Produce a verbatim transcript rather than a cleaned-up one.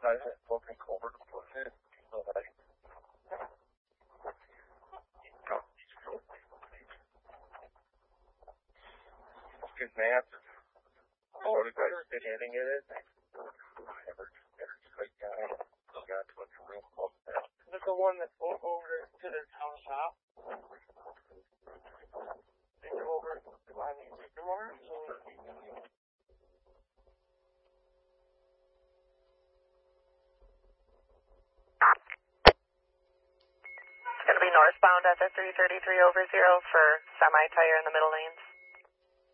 I had spoken over to put it, so that I fucking massive. Oh, the guy's been hitting it. Never, never straight guy. Got to a real close now. Is it the one that's over to the town shop? They go over to buy me a door? It's going to be northbound at the three thirty-three over zero for semi-tire in the middle lanes.